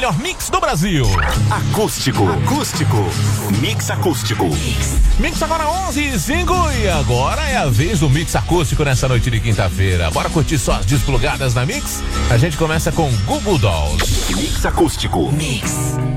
melhor mix do Brasil. Acústico. Mix acústico. Mix agora 11h05 e agora é a vez do Mix acústico nessa noite de quinta-feira. Bora curtir só as desplugadas na Mix? A gente começa com Google Dolls. Mix acústico. Mix.